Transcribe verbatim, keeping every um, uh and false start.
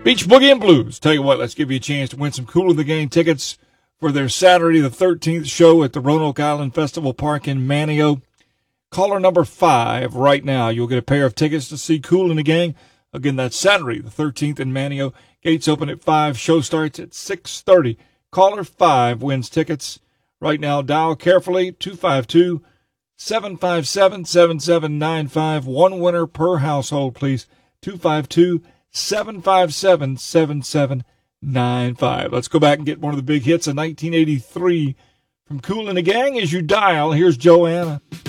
Beach Boogie and Blues. Tell you what, let's give you a chance to win some Kool in the Gang tickets for their Saturday the thirteenth show at the Roanoke Island Festival Park in Manteo. Caller number five right now. You'll get a pair of tickets to see Kool in the Gang. Again, that's Saturday the thirteenth in Manteo. Gates open at five. Show starts at six thirty. Caller five wins tickets. Right now, dial carefully, two five two, seven five seven, seven seven nine five. One winner per household, please. two five two, seven five seven, seven seven nine five. Let's go back and get one of the big hits of nineteen eighty-three from Kool in the Gang as you dial. Here's Joanna.